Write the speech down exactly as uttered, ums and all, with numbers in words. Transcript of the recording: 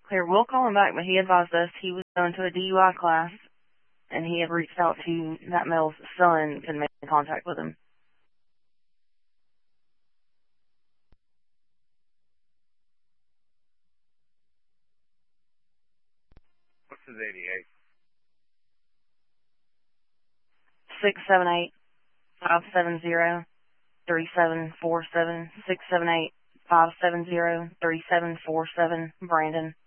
Clear, we'll call him back, but he advised us he was going to a D U I class, and he had reached out to that male's son to make contact with him. What's his eighty-eight? Six seven eight five seven zero three seven four seven. Six seven eight five seven zero three seven four seven. Brandon.